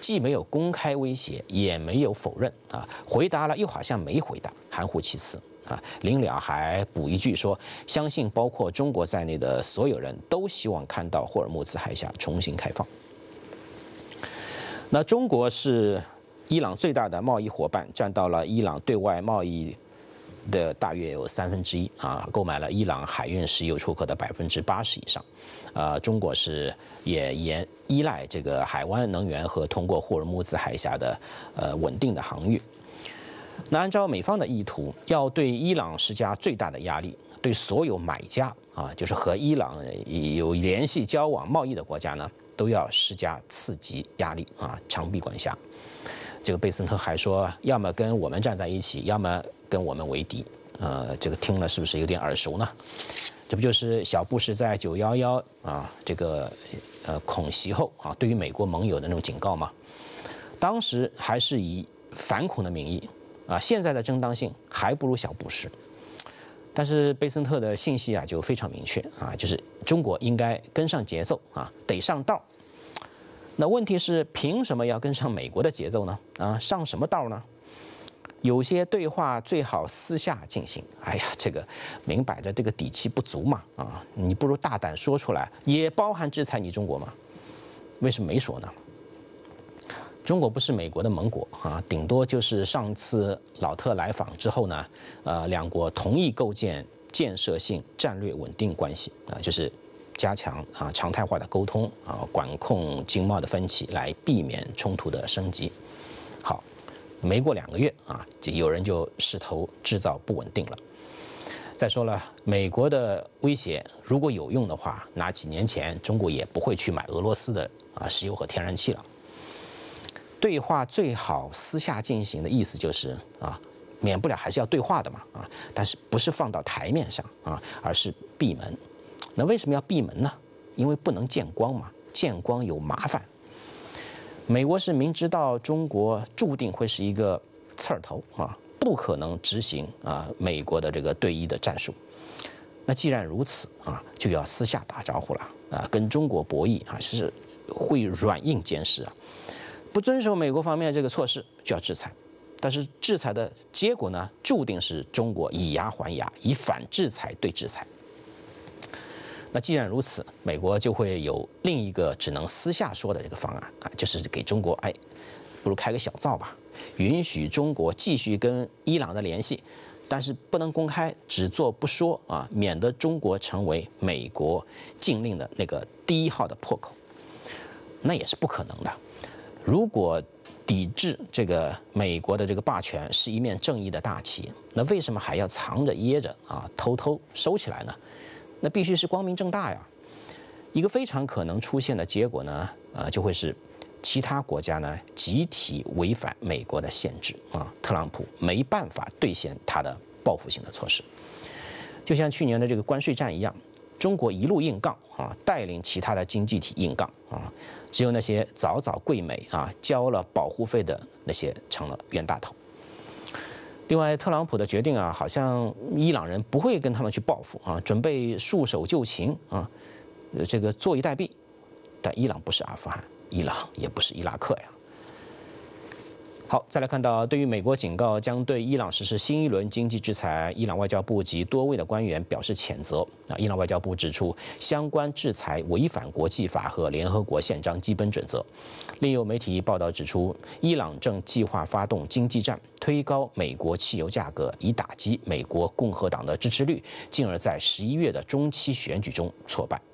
既没有公开威胁，也没有否认啊，回答了又好像没回答，含糊其辞啊。临了还补一句说，相信包括中国在内的所有人都希望看到霍尔木兹海峡重新开放。那中国是伊朗最大的贸易伙伴，占到了伊朗对外贸易的大约有1/3啊，购买了伊朗海运石油出口的80%以上。中国也依赖这个海湾能源和通过霍尔木兹海峡的稳定的航运。那按照美方的意图，要对伊朗施加最大的压力，对所有买家啊，就是和伊朗有联系、交往、贸易的国家呢，都要施加刺激压力啊，长臂管辖。这个贝森特还说，要么跟我们站在一起，要么跟我们为敌。这个听了是不是有点耳熟呢？这不就是小布什在911啊这个恐袭后啊，对于美国盟友的那种警告吗？当时还是以反恐的名义啊，现在的正当性还不如小布什。但是贝森特的信息啊就非常明确啊，就是中国应该跟上节奏啊，得上道。那问题是，凭什么要跟上美国的节奏呢？啊，上什么道呢？有些对话最好私下进行。哎呀，这个明摆着这个底气不足嘛！啊，你不如大胆说出来，也包含制裁你中国嘛？为什么没说呢？中国不是美国的盟国啊，顶多就是上次老特来访之后呢，两国同意构建建设性战略稳定关系啊，就是加强常态化的沟通啊，管控经贸的分歧，来避免冲突的升级。好，没过2个月啊，就有人就势头制造不稳定了。再说了，美国的威胁如果有用的话，那几年前中国也不会去买俄罗斯的石油和天然气了。对话最好私下进行的意思就是免不了还是要对话的嘛但是不是放到台面上而是闭门。那为什么要闭门呢？因为不能见光嘛，见光有麻烦。美国是明知道中国注定会是一个刺儿头不可能执行美国的这个对伊的战术。那既然如此就要私下打招呼了跟中国博弈是会软硬兼施不遵守美国方面这个措施就要制裁。但是制裁的结果呢，注定是中国以牙还牙，以反制裁对制裁。那既然如此，美国就会有另一个只能私下说的这个方案就是给中国不如开个小灶吧，允许中国继续跟伊朗的联系，但是不能公开，只做不说免得中国成为美国禁令的那个第1号的破口。那也是不可能的。如果抵制这个美国的这个霸权是一面正义的大旗，那为什么还要藏着掖着偷偷收起来呢？那必须是光明正大呀。一个非常可能出现的结果呢，就会是其他国家呢集体违反美国的限制特朗普没办法兑现他的报复性的措施。就像去年的这个关税战一样，中国一路硬杠带领其他的经济体硬杠只有那些早跪美交了保护费的那些成了冤大头。另外，特朗普的决定好像伊朗人不会跟他们去报复准备束手就擒这个坐以待毙。但伊朗不是阿富汗，伊朗也不是伊拉克呀。好，再来看到，对于美国警告将对伊朗实施新一轮经济制裁，伊朗外交部及多位的官员表示谴责。伊朗外交部指出，相关制裁违反国际法和联合国宪章基本准则。另有媒体报道指出，伊朗正计划发动经济战，推高美国汽油价格，以打击美国共和党的支持率，进而在11月的中期选举中挫败。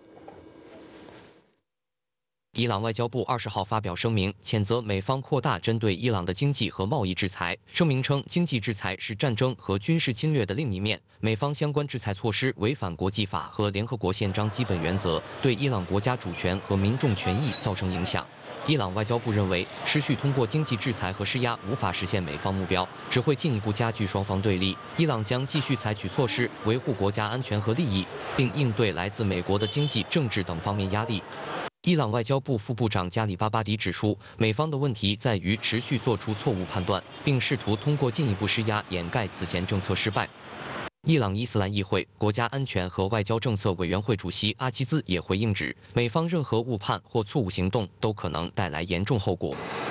伊朗外交部20号发表声明，谴责美方扩大针对伊朗的经济和贸易制裁。声明称，经济制裁是战争和军事侵略的另一面，美方相关制裁措施违反国际法和联合国宪章基本原则，对伊朗国家主权和民众权益造成影响。伊朗外交部认为，持续通过经济制裁和施压无法实现美方目标，只会进一步加剧双方对立。伊朗将继续采取措施维护国家安全和利益，并应对来自美国的经济、政治等方面压力。伊朗外交部副部长加里巴巴迪指出，美方的问题在于持续做出错误判断，并试图通过进一步施压掩盖此前政策失败。伊朗伊斯兰议会国家安全和外交政策委员会主席阿基兹也回应指，美方任何误判或错误行动都可能带来严重后果。